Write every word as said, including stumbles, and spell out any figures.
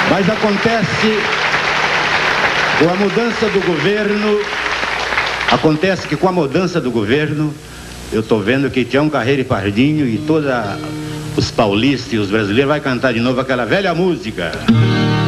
Mas acontece, com a mudança do governo, acontece que com a mudança do governo, eu estou vendo que Tião Carreiro e Pardinho e todos os paulistas e os brasileiros vai cantar de novo aquela velha música.